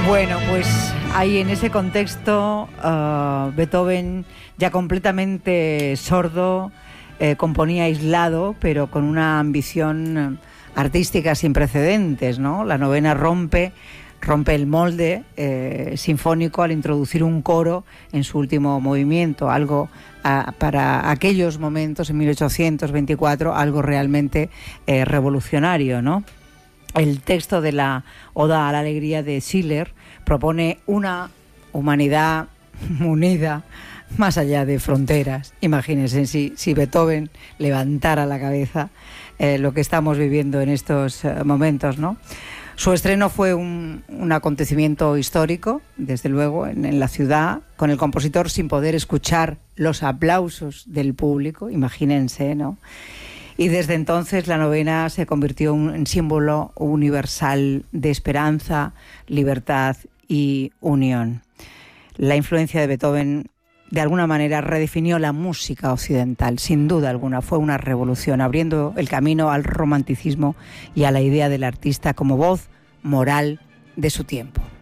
Bueno, pues ahí en ese contexto, Beethoven, ya completamente sordo, componía aislado, pero con una ambición artística sin precedentes, ¿no? La novena rompe el molde sinfónico al introducir un coro en su último movimiento, algo para aquellos momentos, en 1824, algo realmente revolucionario, ¿no? El texto de la Oda a la Alegría de Schiller propone una humanidad unida más allá de fronteras. Imagínense si Beethoven levantara la cabeza, lo que estamos viviendo en estos momentos, ¿no? Su estreno fue un acontecimiento histórico, desde luego, en la ciudad, con el compositor sin poder escuchar los aplausos del público, imagínense, ¿no? Y desde entonces la novena se convirtió en símbolo universal de esperanza, libertad y unión. La influencia de Beethoven, de alguna manera, redefinió la música occidental, sin duda alguna. Fue una revolución, abriendo el camino al romanticismo y a la idea del artista como voz moral de su tiempo.